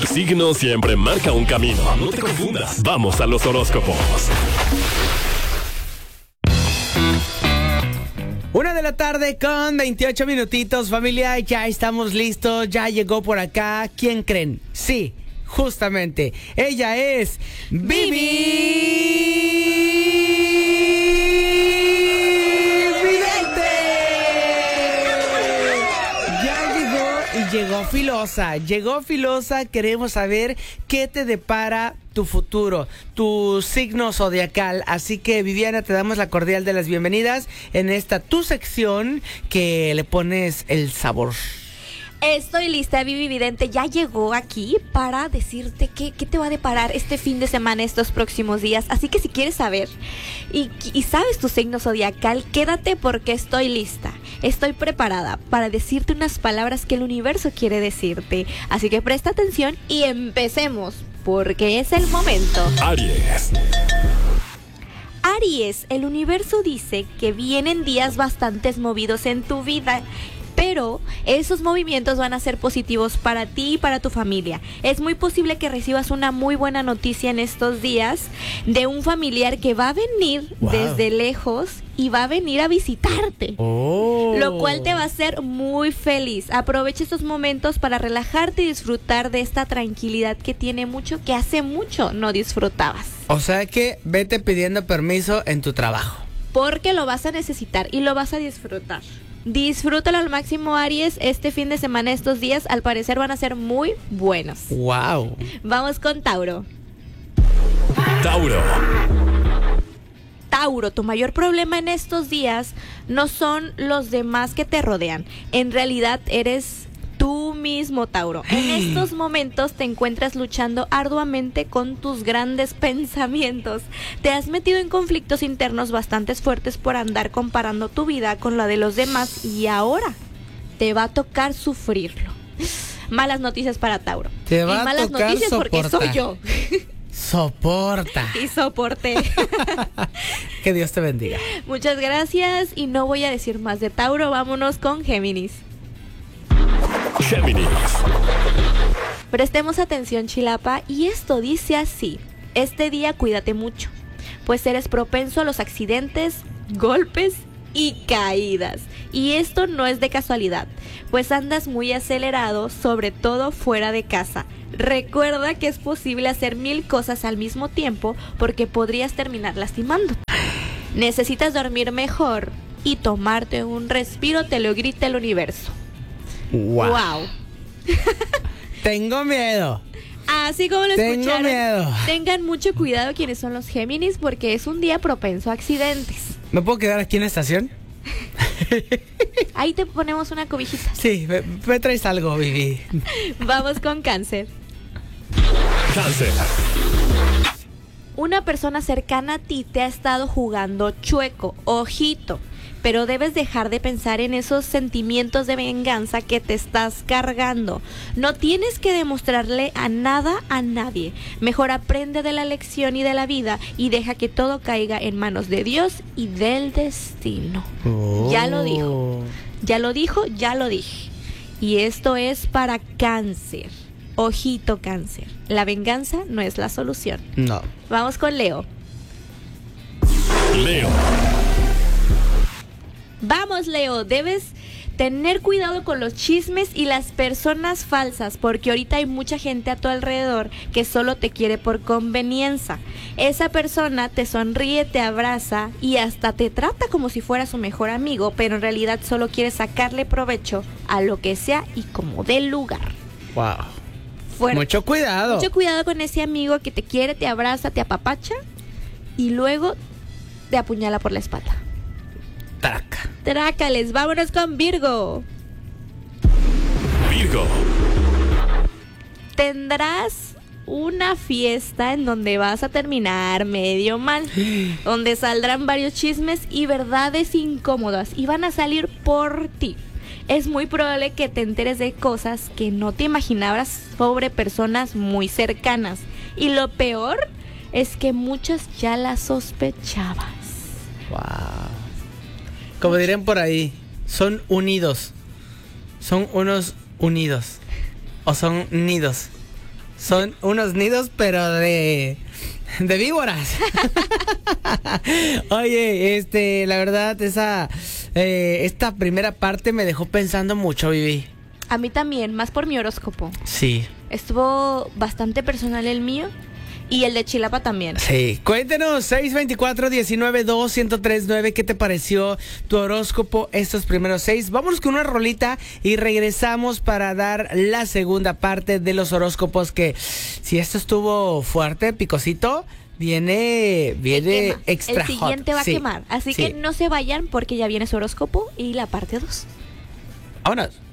Signo siempre marca un camino. No te confundas. Vamos a los horóscopos. 1:00 con 28 minutitos, familia. Ya estamos listos. Ya llegó por acá. ¿Quién creen? Sí, justamente. Ella es Vivi. Llegó filosa, queremos saber qué te depara tu futuro, tu signo zodiacal. Así que, Viviana, te damos la cordial de las bienvenidas en esta tu sección que le pones el sabor. Estoy lista, Vivi Vidente ya llegó aquí para decirte qué te va a deparar este fin de semana, estos próximos días. Así que si quieres saber y sabes tu signo zodiacal, quédate porque estoy lista. Estoy preparada para decirte unas palabras que el universo quiere decirte. Así que presta atención y empecemos, porque es el momento. Aries, el universo dice que vienen días bastante movidos en tu vida, pero esos movimientos van a ser positivos para ti y para tu familia. Es muy posible que recibas una muy buena noticia en estos días de un familiar que va a venir desde lejos y va a venir a visitarte. Lo cual te va a hacer muy feliz. Aprovecha estos momentos para relajarte y disfrutar de esta tranquilidad que hace mucho no disfrutabas. O sea que vete pidiendo permiso en tu trabajo. Porque lo vas a necesitar y lo vas a disfrutar. Disfrútalo al máximo, Aries. Este fin de semana, estos días, al parecer van a ser muy buenos. ¡Wow! Vamos con Tauro. Tauro, tu mayor problema en estos días no son los demás que te rodean. En realidad eres tú mismo, Tauro. En estos momentos te encuentras luchando arduamente con tus grandes pensamientos. Te has metido en conflictos internos bastante fuertes por andar comparando tu vida con la de los demás y ahora te va a tocar sufrirlo. Malas noticias para Tauro. Te va y malas a tocar noticias soportar. Porque soy yo. Soporta. Y soporté. Que Dios te bendiga. Muchas gracias y no voy a decir más de Tauro. Vámonos con Géminis. Prestemos atención, Chilapa, y esto dice así: este día cuídate mucho, pues eres propenso a los accidentes, golpes y caídas. Y esto no es de casualidad, pues andas muy acelerado, sobre todo fuera de casa. Recuerda que es posible hacer 1000 cosas al mismo tiempo porque podrías terminar lastimándote. Necesitas dormir mejor y tomarte un respiro, te lo grita el universo. Wow. Tengo miedo. Así como lo Tengo escucharon, miedo. tengan mucho cuidado quienes son los Géminis porque es un día propenso a accidentes. ¿Me puedo quedar aquí en la estación? Ahí te ponemos una cobijita. Sí, me traes algo, Vivi. Vamos con Cáncer. Una persona cercana a ti te ha estado jugando chueco, ojito, pero debes dejar de pensar en esos sentimientos de venganza que te estás cargando. No tienes que demostrarle a nadie. Mejor aprende de la lección y de la vida y deja que todo caiga en manos de Dios y del destino. Ya lo dijo, ya lo dije. Y esto es para Cáncer. Ojito, Cáncer. La venganza no es la solución. No. Vamos con Leo. Vamos, Leo, debes tener cuidado con los chismes y las personas falsas, porque ahorita hay mucha gente a tu alrededor que solo te quiere por conveniencia. Esa persona te sonríe, te abraza y hasta te trata como si fuera su mejor amigo, pero en realidad solo quiere sacarle provecho a lo que sea y como dé lugar. Wow. Fuerte. Mucho cuidado. Mucho cuidado con ese amigo que te quiere, te abraza, te apapacha y luego te apuñala por la espalda. Trácales, vámonos con Virgo. Tendrás una fiesta en donde vas a terminar medio mal, donde saldrán varios chismes y verdades incómodas y van a salir por ti. Es muy probable que te enteres de cosas que no te imaginabas sobre personas muy cercanas. Y lo peor es que muchas ya las sospechabas. Wow. Como dirían por ahí, son unidos. Son unos unidos. O son nidos. Son unos nidos, pero de víboras. Oye, la verdad, esta primera parte me dejó pensando mucho, Vivi. A mí también, más por mi horóscopo. Sí. Estuvo bastante personal el mío y el de Chilapa también. Sí. Cuéntenos, 624-19-2-1039, ¿qué te pareció tu horóscopo estos primeros 6? Vámonos con una rolita y regresamos para dar la segunda parte de los horóscopos, que si esto estuvo fuerte, picosito, viene extra El siguiente hot. va a quemar, así que no se vayan porque ya viene su horóscopo y la parte 2. Vámonos.